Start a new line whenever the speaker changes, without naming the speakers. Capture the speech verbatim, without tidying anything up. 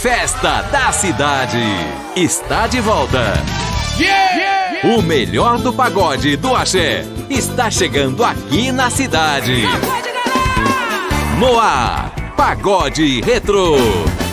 festa da cidade está de volta.
Yeah! Yeah!
O melhor do pagode do axé está chegando aqui na cidade. No ar, Pagode Retro.